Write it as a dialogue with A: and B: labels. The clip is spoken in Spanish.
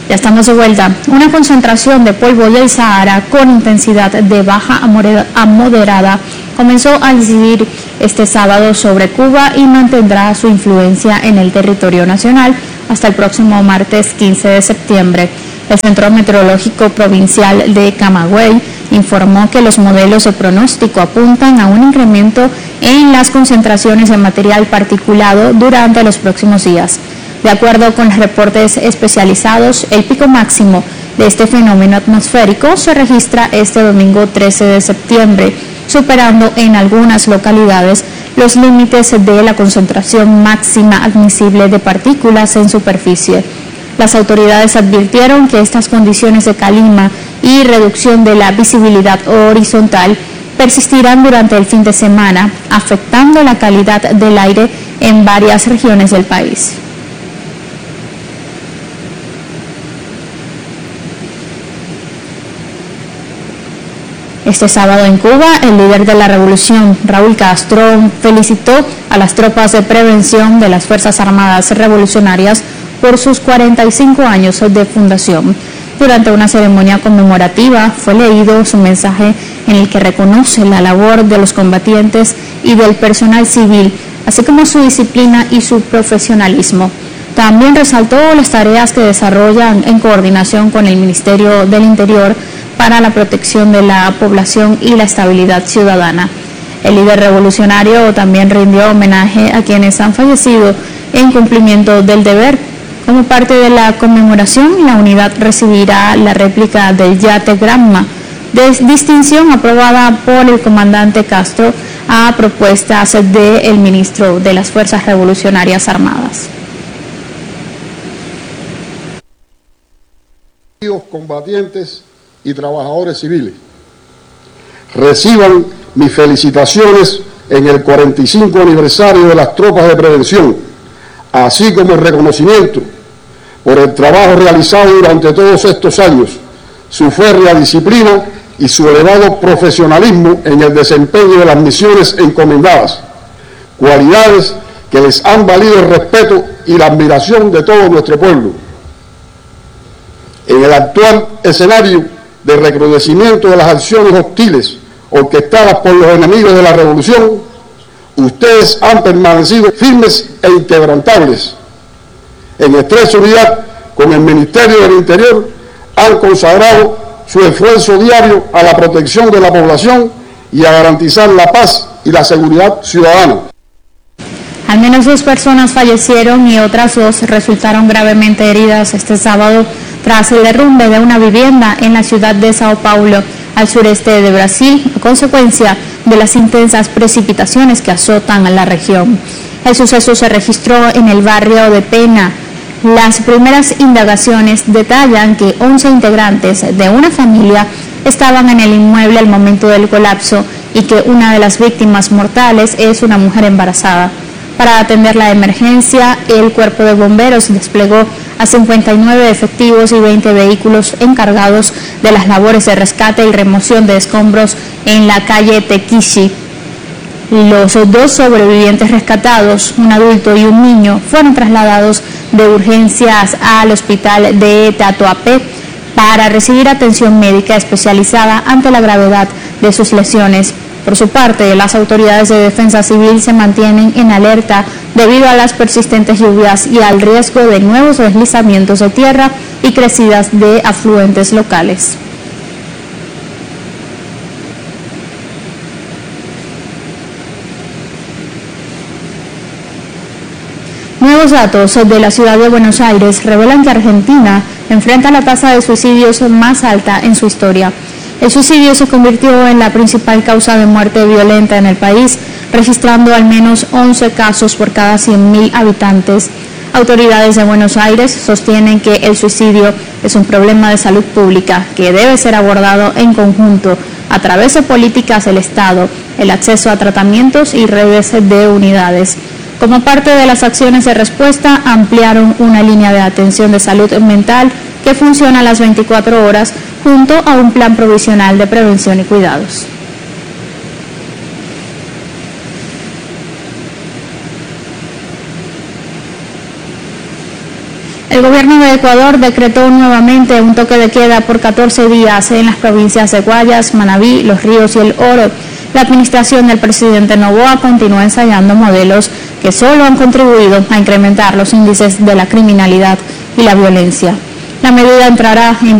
A: Ya estamos de vuelta. Una concentración de polvo del Sahara con intensidad de baja a moderada comenzó a incidir este sábado sobre Cuba y mantendrá su influencia en el territorio nacional hasta el próximo martes 15 de septiembre. El Centro Meteorológico Provincial de Camagüey informó que los modelos de pronóstico apuntan a un incremento en las concentraciones de material particulado durante los próximos días. De acuerdo con reportes especializados, el pico máximo de este fenómeno atmosférico se registra este domingo 13 de septiembre, superando en algunas localidades los límites de la concentración máxima admisible de partículas en superficie. Las autoridades advirtieron que estas condiciones de calima y reducción de la visibilidad horizontal persistirán durante el fin de semana, afectando la calidad del aire en varias regiones del país. Este sábado en Cuba, el líder de la revolución, Raúl Castro, felicitó a las tropas de prevención de las Fuerzas Armadas Revolucionarias por sus 45 años de fundación. Durante una ceremonia conmemorativa fue leído su mensaje en el que reconoce la labor de los combatientes y del personal civil, así como su disciplina y su profesionalismo. También resaltó las tareas que desarrollan en coordinación con el Ministerio del Interior para la protección de la población y la estabilidad ciudadana. El líder revolucionario también rindió homenaje a quienes han fallecido en cumplimiento del deber. Como parte de la conmemoración, la unidad recibirá la réplica del yate Granma, de distinción aprobada por el comandante Castro a propuestas del ministro de las Fuerzas Revolucionarias Armadas.
B: Combatientes y trabajadores civiles, reciban mis felicitaciones en el 45 aniversario de las tropas de prevención, así como el reconocimiento por el trabajo realizado durante todos estos años, su férrea disciplina y su elevado profesionalismo en el desempeño de las misiones encomendadas, cualidades que les han valido el respeto y la admiración de todo nuestro pueblo. En el actual escenario de recrudecimiento de las acciones hostiles orquestadas por los enemigos de la revolución, ustedes han permanecido firmes e inquebrantables. En estrecha unidad con el Ministerio del Interior, han consagrado su esfuerzo diario a la protección de la población y a garantizar la paz y la seguridad ciudadana.
A: Al menos 2 personas fallecieron y otras 2 resultaron gravemente heridas este sábado tras el derrumbe de una vivienda en la ciudad de Sao Paulo, al sureste de Brasil, a consecuencia de las intensas precipitaciones que azotan a la región. El suceso se registró en el barrio de Pena. Las primeras indagaciones detallan que 11 integrantes de una familia estaban en el inmueble al momento del colapso y que una de las víctimas mortales es una mujer embarazada. Para atender la emergencia, el cuerpo de bomberos desplegó a 59 efectivos y 20 vehículos encargados de las labores de rescate y remoción de escombros en la calle Tequici. Los 2 sobrevivientes rescatados, un adulto y un niño, fueron trasladados de urgencias al hospital de Tatuapé para recibir atención médica especializada ante la gravedad de sus lesiones. Por su parte, las autoridades de defensa civil se mantienen en alerta debido a las persistentes lluvias y al riesgo de nuevos deslizamientos de tierra y crecidas de afluentes locales. Nuevos datos de la ciudad de Buenos Aires revelan que Argentina enfrenta la tasa de suicidios más alta en su historia. El suicidio se convirtió en la principal causa de muerte violenta en el país, registrando al menos 11 casos por cada 100.000 habitantes. Autoridades de Buenos Aires sostienen que el suicidio es un problema de salud pública que debe ser abordado en conjunto a través de políticas del Estado, el acceso a tratamientos y redes de unidades. Como parte de las acciones de respuesta, ampliaron una línea de atención de salud mental que funciona a las 24 horas junto a un plan provisional de prevención y cuidados. El gobierno de Ecuador decretó nuevamente un toque de queda por 14 días en las provincias de Guayas, Manabí, Los Ríos y El Oro. La administración del presidente Noboa continúa ensayando modelos que solo han contribuido a incrementar los índices de la criminalidad y la violencia. La medida entrará en